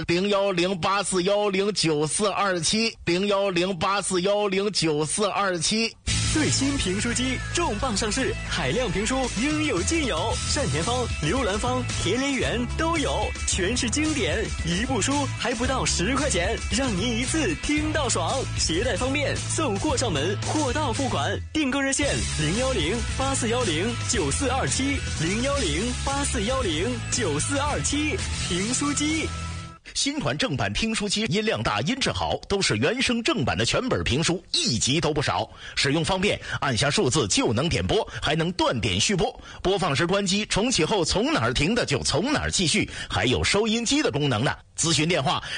010841094270010841094227 最新评书机重磅上市，海量评书应有尽有，单田芳、刘兰芳、田连元都有，全是经典，一部书还不到10块钱，让您一次听到爽，携带方便，送货上门，货到付款，订购热线010-8410-9427，010-8410-9427，评书机。 新款正版评书机音量大音质好，都是原声正版的全本评书，一集都不少，使用方便，按下数字就能点播，还能断点续播，播放时关机，重启后从哪儿停的就从哪儿继续，还有收音机的功能呢。咨询电话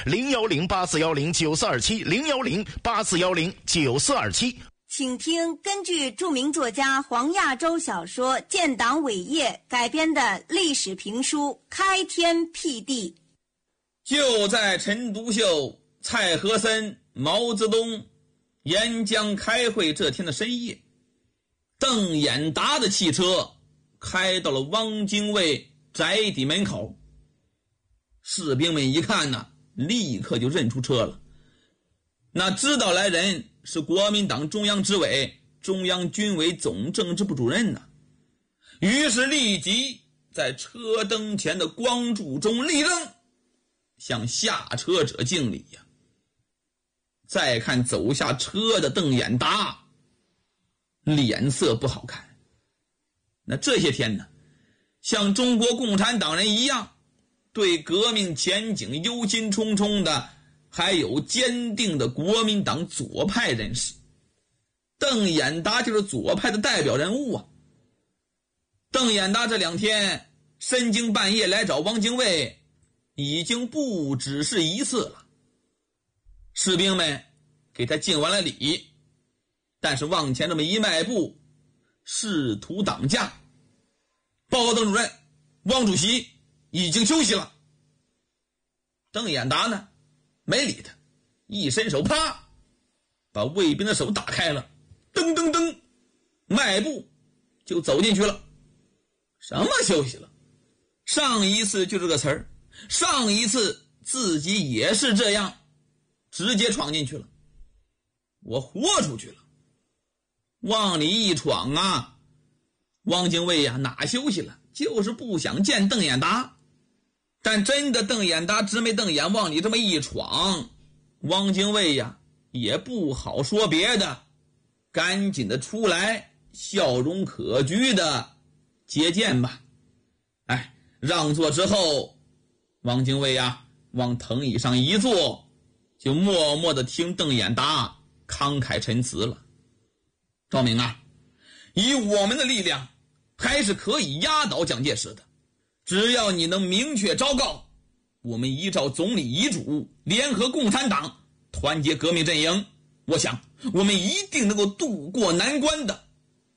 010-8410-9427，010-8410-9427。 请听根据著名作家黄亚洲小说《建党伟业》改编的历史评书《开天辟地》。 就在陈独秀、蔡和森、毛泽东沿江开会这天的深夜，邓演达的汽车开到了汪精卫宅邸门口。士兵们一看呢，立刻就认出车了，那知道来人是国民党中央执委、中央军委总政治部主任呢。于是立即在车灯前的光柱中立正，向下车者敬礼呀。再看走下车的邓演达，脸色不好看。那这些天呢，像中国共产党人一样，对革命前景忧心忡忡的还有坚定的国民党左派人士。邓演达就是左派的代表人物啊。邓演达这2天深更半夜来找汪精卫，已经不只是一次了。士兵们给他敬完了礼，但是往前这么一迈步，试图挡驾。报告邓主任，汪主席已经休息了。邓演达呢，没理他，一伸手，啪，把卫兵的手打开了，噔噔噔，迈步就走进去了。什么休息了？上一次就这个词儿，上一次自己也是这样，直接闯进去了。我豁出去了，往里一闯啊，汪精卫呀，哪休息了，就是不想见邓演达。但真的邓演达直眉瞪眼往里这么一闯，汪精卫呀也不好说别的，赶紧的出来，笑容可掬的接见吧。让座之后，汪精卫呀往藤椅上一坐，就默默的听邓演达慷慨陈词了。赵明啊，以我们的力量还是可以压倒蒋介石的，只要你能明确昭告，我们依照总理遗嘱联合共产党，团结革命阵营，我想我们一定能够渡过难关的。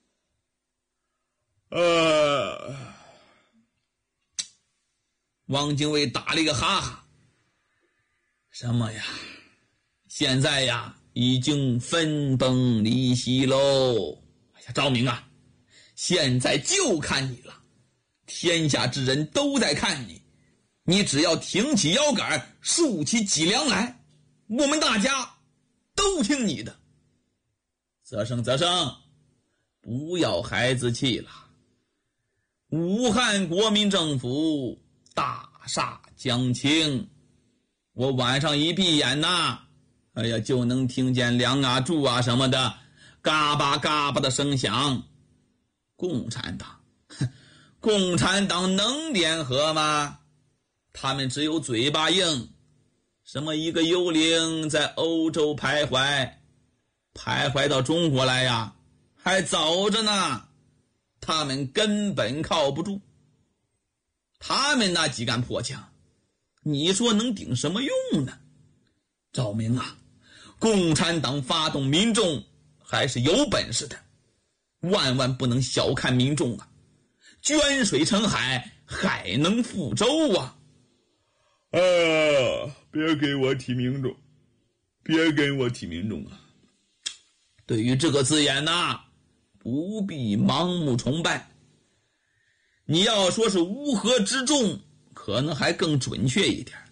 汪精卫打了一个哈哈。什么呀？现在呀已经分崩离析喽。赵明啊，现在就看你了，天下之人都在看你，你只要挺起腰杆，竖起脊梁来，我们大家都听你的。泽生，不要孩子气了。武汉国民政府大厦将倾，我晚上一闭眼呐，就能听见梁啊柱啊什么的嘎巴嘎巴的声响。共产党能联合吗？他们只有嘴巴硬，什么一个幽灵在欧洲徘徊到中国来呀，还早着呢，他们根本靠不住。他们那几杆破枪，你说能顶什么用呢？赵明啊，共产党发动民众还是有本事的，万万不能小看民众啊！捐水成海，海能覆舟啊！别给我提民众，别跟我提民众啊！对于这个字眼呐，不必盲目崇拜。你要说是乌合之众，可能还更准确一点。